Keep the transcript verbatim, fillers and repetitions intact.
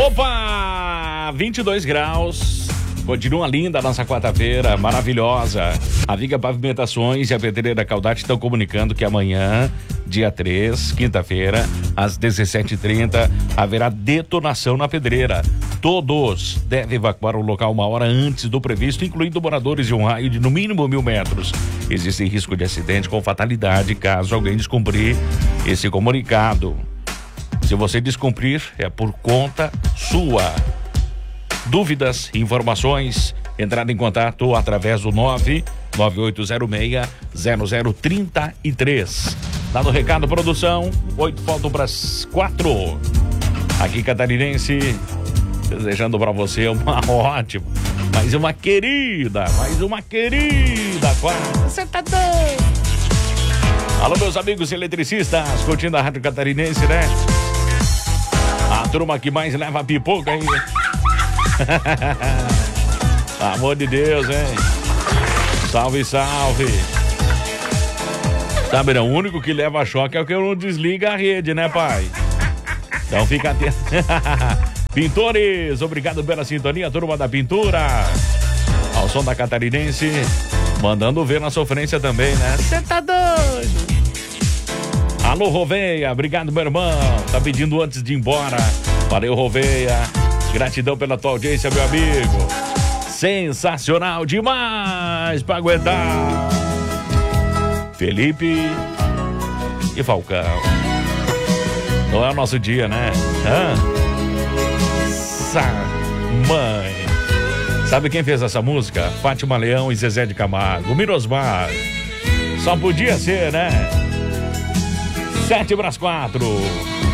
Opa! vinte e dois graus. Continua linda a nossa quarta-feira, maravilhosa. A Viga Pavimentações e a Pedreira Caudate estão comunicando que amanhã, dia três, quinta-feira, às dezessete e trinta, haverá detonação na pedreira. Todos devem evacuar o local uma hora antes do previsto, incluindo moradores de um raio de no mínimo mil metros. Existe risco de acidente com fatalidade caso alguém descumprir esse comunicado. Se você descumprir, é por conta sua. Dúvidas, informações, entrar em contato através do nove nove oito zero seis zero zero três três. Dado o recado, produção, oito faltam para as quatro. Aqui, Catarinense, desejando para você uma ótima, mais uma querida, mais uma querida quarta. Você tá doido? Alô, meus amigos eletricistas, curtindo a Rádio Catarinense, né? A turma que mais leva pipoca aí. Amor de Deus, hein? Salve, salve. Sabe, não, o único que leva choque é o que não desliga a rede, né, pai? Então fica atento. Pintores, obrigado pela sintonia, turma da pintura. Ao som da Catarinense, mandando ver na sofrência também, né? Você tá doido? Alô, Roveia, obrigado, meu irmão. Tá pedindo antes de ir embora. Valeu, Roveia. Gratidão pela tua audiência, meu amigo. Sensacional demais pra aguentar. Felipe e Falcão. Não é o nosso dia, né? Hã? Sa mãe. Sabe quem fez essa música? Fátima Leão e Zezé de Camargo. Mirosmar. Só podia ser, né? Sete para as quatro.